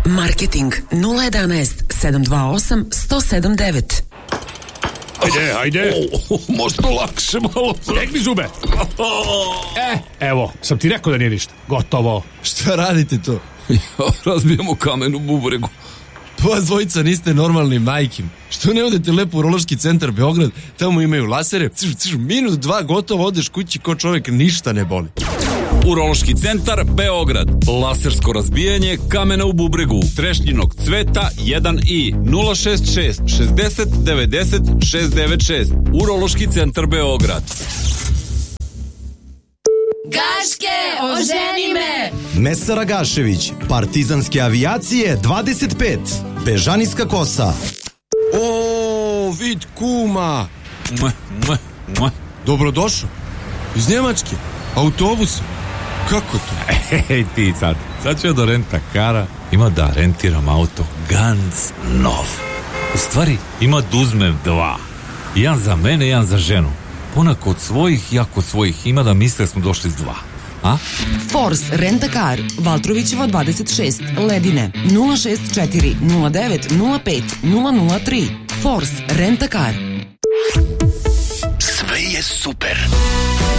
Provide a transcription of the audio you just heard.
Marketing 011 728 179. Ajde. Možda lakše malo. Stegni zube. Evo, sam ti rekao da nije ništa. Gotovo. Šta radite to? Razbijamo kamen u bubregu. Pa vas dvojica niste normalni, majkim. Što ne odete lepo u Urološki centar Beograd? Tamo imaju lasere. Minut 2 gotovo, odeš kući ko čovjek, ništa ne boli. Urološki centar Beograd. Lasersko razbijanje kamena u bubregu. Trešnjinog cveta 1i 066 60 90 696. Urološki centar Beograd. Gaške, oženi me! Mesara Gašević, Partizanske avijacije 25, Bežanijska kosa. O, vid kuma. Dobrodošao. Iz Njemačke. Autobus. Kako to? Ej ti sad ću ja do renta kara, ima da rentiram auto ganz nov. U stvari ima da uzmem 2. Jedan za mene, jedan za ženu. Ona kod svojih, ja kod svojih. Ima da misle da smo došli s 2. A? Force Rent-A-Car, Valtrovićeva 26, Ledine, 064 09 05 003. Force Rent-A-Car. Sve je super.